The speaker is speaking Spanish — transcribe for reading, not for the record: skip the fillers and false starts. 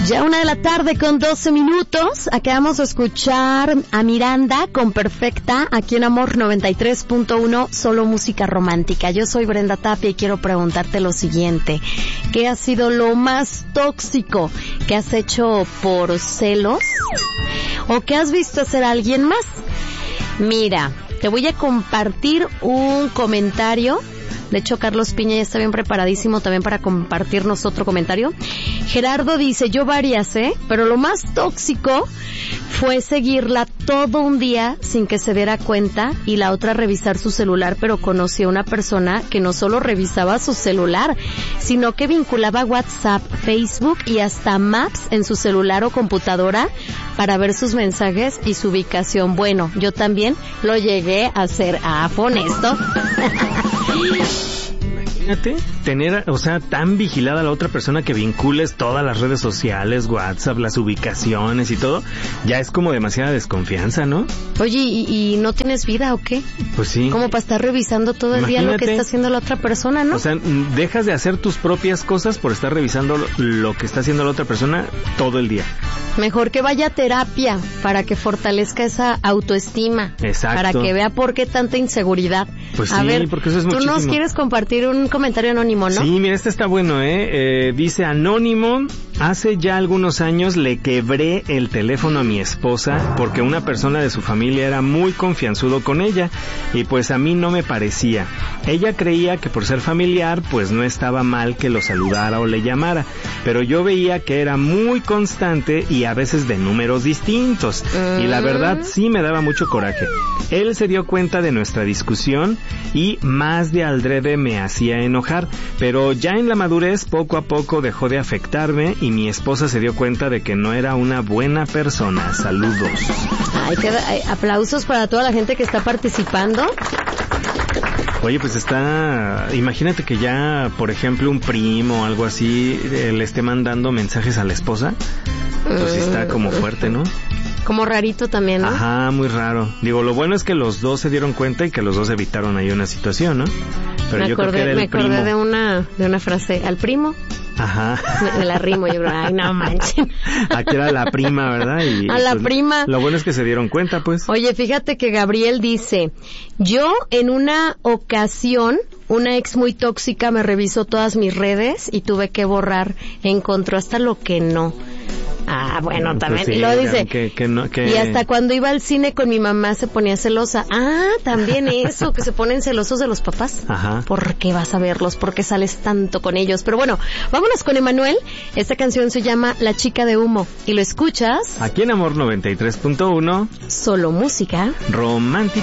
Ya 1:12 p.m. Acabamos de escuchar a Miranda con Perfecta aquí en Amor 93.1, solo música romántica. Yo soy Brenda Tapia y quiero preguntarte lo siguiente: ¿qué ha sido lo más tóxico que has hecho por celos o que has visto hacer a alguien más? Mira, te voy a compartir un comentario. De hecho, Carlos Piña ya está bien preparadísimo también para compartirnos otro comentario. Gerardo dice, yo varias, pero lo más tóxico fue seguirla todo un día sin que se diera cuenta y la otra revisar su celular, pero conocí a una persona que no solo revisaba su celular, sino que vinculaba WhatsApp, Facebook y hasta Maps en su celular o computadora para ver sus mensajes y su ubicación. Bueno, yo también lo llegué a hacer. Fue honesto. Imagínate tener, tan vigilada a la otra persona que vincules todas las redes sociales, WhatsApp, las ubicaciones y todo, ya es como demasiada desconfianza, ¿no? Oye, ¿y no tienes vida o qué? Pues sí. Como para estar revisando todo el día lo que está haciendo la otra persona, ¿no? O sea, dejas de hacer tus propias cosas por estar revisando lo que está haciendo la otra persona todo el día. Mejor que vaya a terapia para que fortalezca esa autoestima. Exacto. Para que vea por qué tanta inseguridad. Pues a sí, ver, porque eso es muchísimo. Tú nos quieres compartir un comentario anónimo, ¿no? Sí, mira, este está bueno, dice Anónimo, hace ya algunos años le quebré el teléfono a mi esposa porque una persona de su familia era muy confianzudo con ella y pues a mí no me parecía. Ella creía que por ser familiar pues no estaba mal que lo saludara o le llamara, pero yo veía que era muy constante y a veces de números distintos y la verdad sí me daba mucho coraje. Él se dio cuenta de nuestra discusión y más de aldrede me hacía enojar, pero ya en la madurez poco a poco dejó de afectarme y mi esposa se dio cuenta de que no era una buena persona. Saludos. Aplausos para toda la gente que está participando. Oye, pues imagínate que ya, por ejemplo, un primo o algo así le esté mandando mensajes a la esposa. Pues sí está como fuerte, ¿no? Como rarito también, ¿no? Ajá, muy raro. Digo, lo bueno es que los dos se dieron cuenta y que los dos evitaron ahí una situación, ¿no? Pero yo creo que era el primo. Me acordé de una frase, ¿al primo? Ajá. Me la rimo, yo creo, ay, no manchen. Aquí era la prima, ¿verdad? Y a la prima. Lo bueno es que se dieron cuenta, pues. Oye, fíjate que Gabriel dice, yo en una ocasión, una ex muy tóxica me revisó todas mis redes y tuve que borrar, encontró hasta lo que no. Bueno, pues también. Sí, y luego dice, y hasta cuando iba al cine con mi mamá se ponía celosa. También eso, que se ponen celosos de los papás. Ajá. ¿Por qué vas a verlos? ¿Por qué sales tanto con ellos? Pero bueno, vámonos con Emanuel. Esta canción se llama La Chica de Humo. Y lo escuchas aquí en Amor 93.1. Solo música Romántica.